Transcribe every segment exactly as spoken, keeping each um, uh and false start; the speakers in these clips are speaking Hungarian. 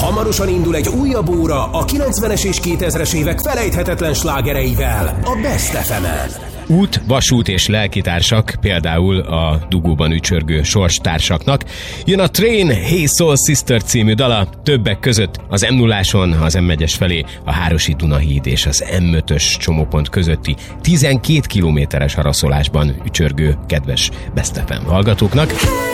Hamarosan indul egy újabb óra a kilencvenes és kétezres évek felejthetetlen slágereivel a Best ef emen. Út, vasút és lelkitársak, például a dugóban ücsörgő sorstársaknak. Jön a Train, Hey Soul Sister című dala, többek között az em nulláson, az em egyes felé, a Hárosi Dunahíd és az em ötös csomópont közötti tizenkét kilométeres araszolásban ücsörgő kedves Best ef em hallgatóknak.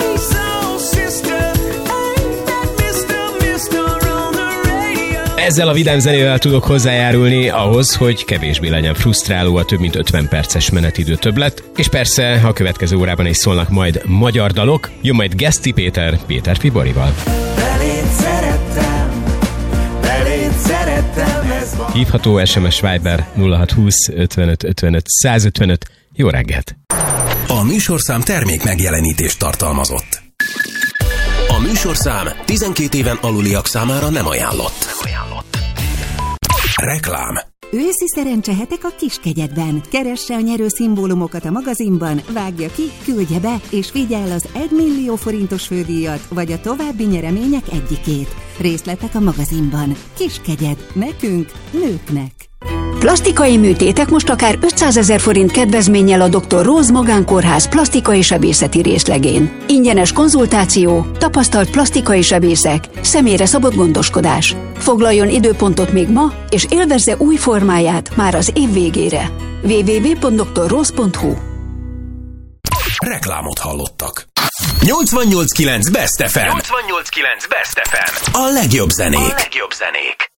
Ezzel a vidám zenével tudok hozzájárulni ahhoz, hogy kevésbé legyen frusztráló a több mint ötven perces menetidő többlet, és persze a következő órában is szólnak majd magyar dalok, jön majd Geszti Péter, Péter Fiborival. Beléd szerettem, beléd szerettem, ez van. Hívható es em es Viber nulla hat húsz ötvenöt ötvenöt százötvenöt. Jó reggelt! A műsorszám termék megjelenítést tartalmazott. A műsorszám tizenkét éven aluliak számára nem ajánlott. Nem ajánlott. Reklám. Őszi szerencsehetek a Kiskegyedben. Keresse a nyerő szimbólumokat a magazinban, vágja ki, küldje be, és vigye el az egymillió forintos fődíjat, vagy a további nyeremények egyikét. Részletek a magazinban. Kiskegyed. Nekünk, nőknek. Plastikai műtétek most akár ötszázezer forint kedvezménnyel a doktor Róz Magánkórház plastikai sebészeti részlegén. Ingyenes konzultáció, tapasztalt plastikai sebészek, személyre szabott gondoskodás. Foglaljon időpontot még ma, és élvezze új formáját már az év végére. double-u double-u double-u pont doktor róz pont hu. Reklámot hallottak. nyolcvannyolc kilenc Best ef em. nyolcvannyolc kilenc Best ef em. A legjobb zenék. A legjobb zenék.